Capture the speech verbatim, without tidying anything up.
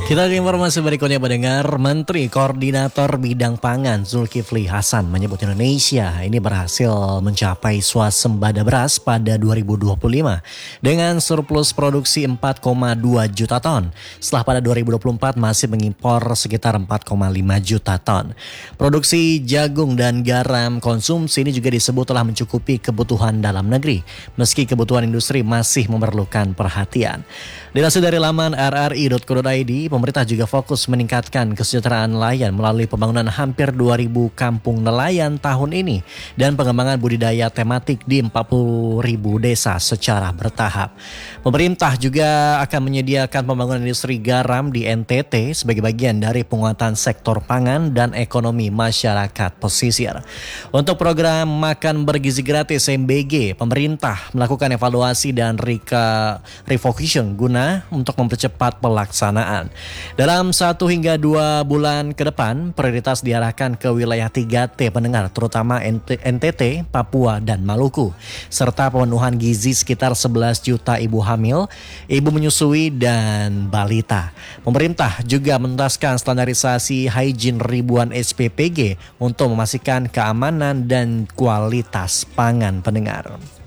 Kita ke informasi berikutnya mendengar Menteri Koordinator Bidang Pangan Zulkifli Hasan menyebut Indonesia ini berhasil mencapai swasembada beras pada dua ribu dua puluh lima dengan surplus produksi empat koma dua juta ton. Setelah pada dua ribu dua puluh empat masih mengimpor sekitar empat koma lima juta ton. Produksi jagung dan garam konsumsi ini juga disebut telah mencukupi kebutuhan dalam negeri meski kebutuhan industri masih memerlukan perhatian. Dilansir dari laman r r i dot co dot i d, pemerintah juga fokus meningkatkan kesejahteraan nelayan melalui pembangunan hampir dua ribu kampung nelayan tahun ini dan pengembangan budidaya tematik di empat puluh ribu desa secara bertahap. Pemerintah juga akan menyediakan pembangunan industri garam di N T T sebagai bagian dari penguatan sektor pangan dan ekonomi masyarakat pesisir. Untuk program makan bergizi gratis M B G, pemerintah melakukan evaluasi dan reka, revocation guna untuk mempercepat pelaksanaan. Dalam satu hingga dua bulan ke depan, prioritas diarahkan ke wilayah tiga T pendengar, terutama N T T, Papua, dan Maluku, serta pemenuhan gizi sekitar sebelas juta ibu hamil, ibu menyusui, dan balita. Pemerintah juga menuntaskan standarisasi hygiene ribuan S P P G untuk memastikan keamanan dan kualitas pangan pendengar.